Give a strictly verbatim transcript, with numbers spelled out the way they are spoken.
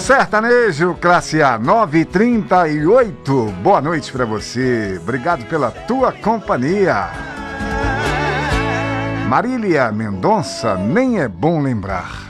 Sertanejo, classe A, nove e trinta e oito. Boa noite pra você. Obrigado pela tua companhia. Marília Mendonça, nem é bom lembrar.